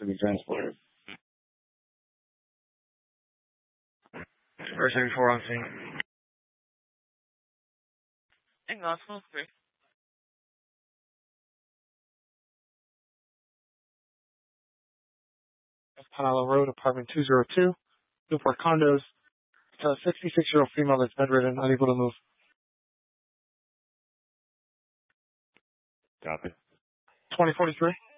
to be transported. First 74 on scene. Hang on, smoke free. Panalo Road, apartment 202, Newport Condos. It's a 66-year-old female that's bedridden, unable to move. Copy. 2043.